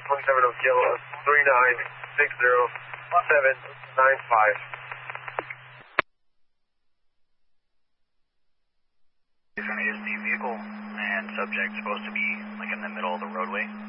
27 Kilo 3960-795. Is the vehicle and subject supposed to be like in the middle of the roadway?